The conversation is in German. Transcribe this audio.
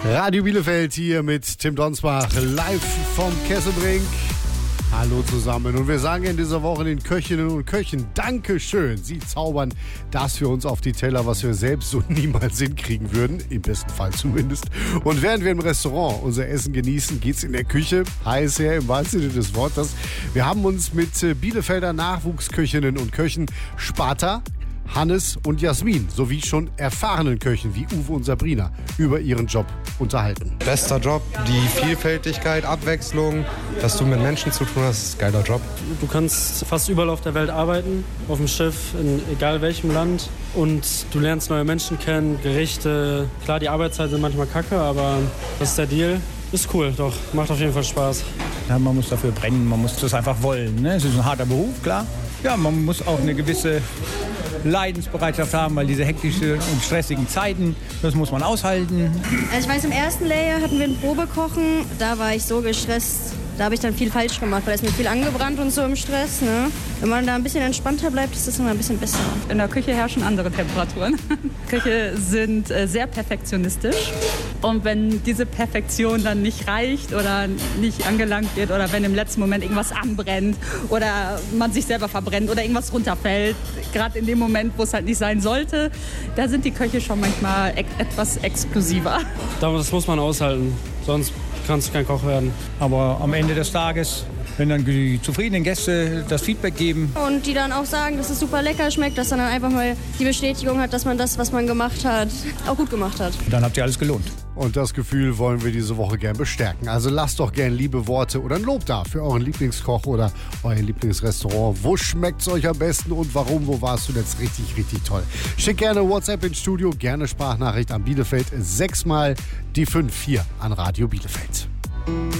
Radio Bielefeld hier mit Tim Donsbach, live vom Kesselbrink. Hallo zusammen und wir sagen in dieser Woche den Köchinnen und Köchen Dankeschön. Sie zaubern das für uns auf die Teller, was wir selbst so niemals hinkriegen würden, im besten Fall zumindest. Und während wir im Restaurant unser Essen genießen, geht's in der Küche heiß her, im wahrsten Sinne des Wortes. Wir haben uns mit Bielefelder Nachwuchsköchinnen und Köchen Sparta, Hannes und Jasmin sowie schon erfahrenen Köchen wie Uwe und Sabrina über ihren Job unterhalten. Bester Job, die Vielfältigkeit, Abwechslung, dass du mit Menschen zu tun hast, ist ein geiler Job. Du kannst fast überall auf der Welt arbeiten, auf dem Schiff, in egal welchem Land. Und du lernst neue Menschen kennen, Gerichte. Klar, die Arbeitszeiten sind manchmal kacke, aber das ist der Deal. Ist cool, doch. Macht auf jeden Fall Spaß. Ja, man muss dafür brennen, man muss das einfach wollen. Ne? Es ist ein harter Beruf, klar. Ja, man muss auch eine gewisse Leidensbereitschaft haben, weil diese hektischen und stressigen Zeiten, das muss man aushalten. Also ich weiß, im ersten Layer hatten wir ein Probekochen, da war ich so gestresst, da habe ich dann viel falsch gemacht, weil es mir viel angebrannt und so im Stress. Ne? Wenn man da ein bisschen entspannter bleibt, ist das immer ein bisschen besser. In der Küche herrschen andere Temperaturen. Köche sind sehr perfektionistisch und wenn diese Perfektion dann nicht reicht oder nicht angelangt wird oder wenn im letzten Moment irgendwas anbrennt oder man sich selber verbrennt oder irgendwas runterfällt, gerade in dem Moment, wo es halt nicht sein sollte, da sind die Köche schon manchmal etwas explosiver. Das muss man aushalten, sonst kannst du kein Koch werden. Aber am Ende des Tages, wenn dann die zufriedenen Gäste das Feedback geben. Und die dann auch sagen, dass es super lecker schmeckt, dass man dann einfach mal die Bestätigung hat, dass man das, was man gemacht hat, auch gut gemacht hat. Dann habt ihr alles gelohnt. Und das Gefühl wollen wir diese Woche gern bestärken. Also lasst doch gern liebe Worte oder ein Lob da für euren Lieblingskoch oder euer Lieblingsrestaurant. Wo schmeckt's euch am besten und warum? Wo warst du jetzt richtig, richtig toll? Schick gerne WhatsApp ins Studio, gerne Sprachnachricht an Bielefeld 6 mal die 5 hier an Radio Bielefeld.